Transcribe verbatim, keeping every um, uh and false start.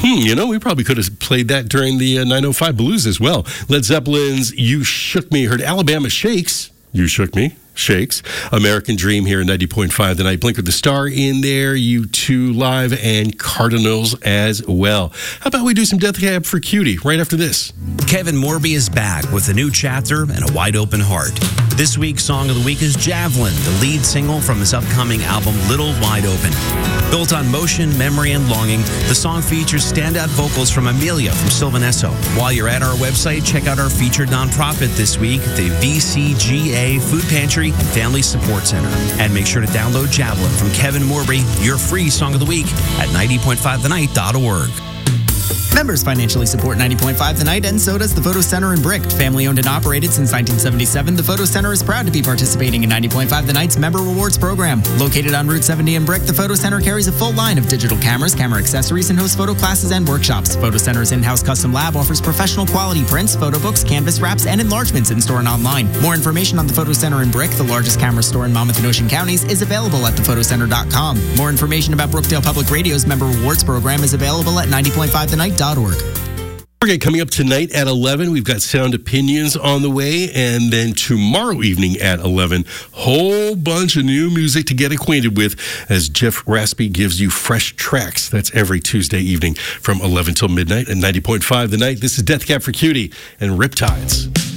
Hmm, you know, we probably could have played that during the uh, nine oh five Blues as well. Led Zeppelin's You Shook Me. Heard Alabama Shakes. You Shook Me. Shakes. American Dream here at ninety point five The Night. Blink with the Star in there. U two Live and Cardinals as well. How about we do some Death Cab for Cutie right after this? Kevin Morby is back with a new chapter and a wide open heart. This week's song of the week is Javelin, the lead single from his upcoming album Little Wide Open. Built on motion, memory, and longing, the song features standout vocals from Amelia from Sylvanesso. While you're at our website, check out our featured nonprofit this week, the V C G A Food Pantry and Family Support Center. And make sure to download Javelin from Kevin Morby, your free song of the week, at ninety point five the night dot org. Members financially support ninety point five The Night, and so does the Photo Center in Brick. Family owned and operated since nineteen seventy-seven, the Photo Center is proud to be participating in ninety point five The Night's Member Rewards program. Located on Route seventy in Brick, the Photo Center carries a full line of digital cameras, camera accessories, and hosts photo classes and workshops. Photo Center's in-house custom lab offers professional quality prints, photo books, canvas wraps, and enlargements in-store and online. More information on the Photo Center in Brick, the largest camera store in Monmouth and Ocean counties, is available at the photo center dot com. More information about Brookdale Public Radio's Member Rewards program is available at ninety point five the night dot org. Okay, coming up tonight at eleven, we've got Sound Opinions on the way, and then tomorrow evening at eleven, whole bunch of new music to get acquainted with as Jeff Raspy gives you fresh tracks. That's every Tuesday evening from eleven till midnight at ninety point five The Night. This is Death Cab for Cutie and Riptides.